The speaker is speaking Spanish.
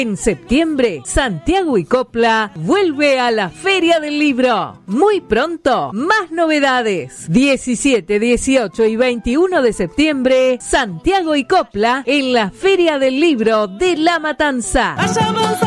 En septiembre, Santiago y Copla vuelve a la Feria del Libro. Muy pronto, más novedades. 17, 18 y 21 de septiembre, Santiago y Copla en la Feria del Libro de La Matanza.